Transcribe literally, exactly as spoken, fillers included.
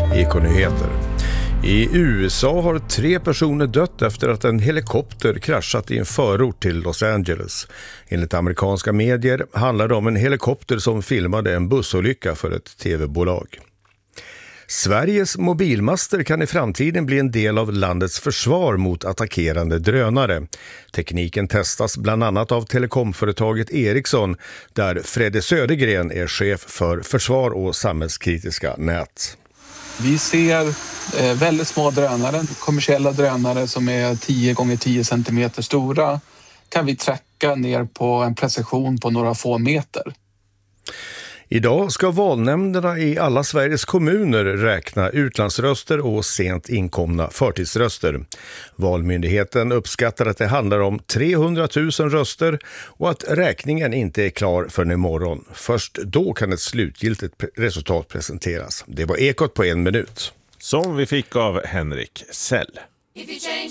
Ekonyheter. I U S A har tre personer dött efter att en helikopter kraschat i en förort till Los Angeles. Enligt amerikanska medier handlar det om en helikopter som filmade en bussolycka för ett tv-bolag. Sveriges mobilmaster kan i framtiden bli en del av landets försvar mot attackerande drönare. Tekniken testas bland annat av telekomföretaget Ericsson, där Fredde Södergren är chef för försvar och samhällskritiska nät. Vi ser eh, väldigt små drönare, kommersiella drönare som är tio gånger tio centimeter stora, kan vi tracka ner på en precision på några få meter. Idag ska valnämnderna i alla Sveriges kommuner räkna utlandsröster och sent inkomna förtidsröster. Valmyndigheten uppskattar att det handlar om trehundratusen röster och att räkningen inte är klar förrän imorgon. Först då kan ett slutgiltigt resultat presenteras. Det var Ekot på en minut. Som vi fick av Henrik Sell.